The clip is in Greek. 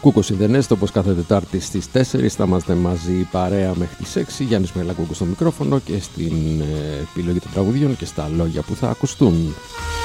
Κούκος Ινδενέστο, όπως κάθε Τετάρτη στις 4 θα είμαστε μαζί παρέα μέχρι τις 6. Γιάννης Μελακούκος στο μικρόφωνο και στην επιλογή των τραγουδιών και στα λόγια που θα ακουστούν.